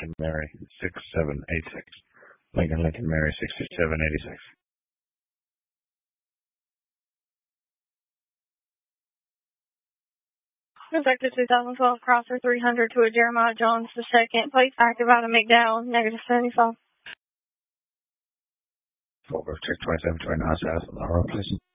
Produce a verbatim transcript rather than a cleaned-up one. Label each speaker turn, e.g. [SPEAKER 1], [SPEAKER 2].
[SPEAKER 1] Lincoln Mary six seven eight six. Lincoln Lincoln Mary sixty-seven eighty-six.
[SPEAKER 2] Effective two thousand twelve Crosser three hundred to a Jeremiah Jones the second. Place active out of McDowell, negative seventy-five.
[SPEAKER 1] Over check twenty-seven twenty-nine south on the road, please.